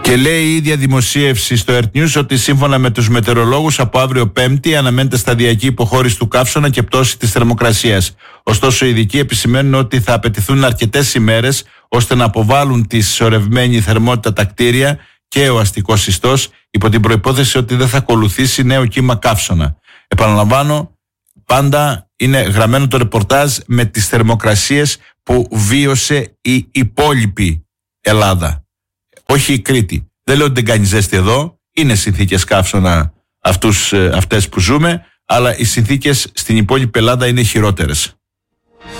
Και λέει η ίδια δημοσίευση στο Earth News ότι σύμφωνα με τους μετεωρολόγους από αύριο Πέμπτη αναμένεται σταδιακή υποχώρηση του καύσωνα και πτώση της θερμοκρασίας. Ωστόσο οι ειδικοί επισημαίνουν ότι θα απαιτηθούν αρκετές ημέρες ώστε να αποβάλουν τη συσσωρευμένη θερμότητα τα κτίρια και ο αστικός ιστός, υπό την προϋπόθεση ότι δεν θα ακολουθήσει νέο κύμα καύσωνα. Επαναλαμβάνω, πάντα είναι γραμμένο το ρεπορτάζ με τις θερμοκρασίες που βίωσε η υπόλοιπη Ελλάδα. Όχι η Κρήτη. Δεν λέω ότι δεν κάνει ζέστη εδώ. Είναι συνθήκες καύσωνα αυτές που ζούμε, αλλά οι συνθήκες στην υπόλοιπη Ελλάδα είναι χειρότερες.